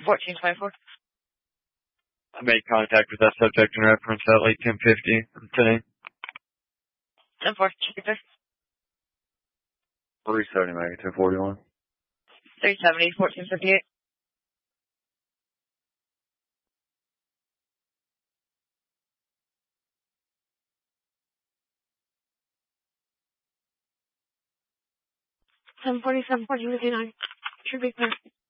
1424. I made contact with that subject in reference to that late 1050 today. 10-4, check it there. 370 magnitude 41. 370, 1458. $747, 1459. Should be clear.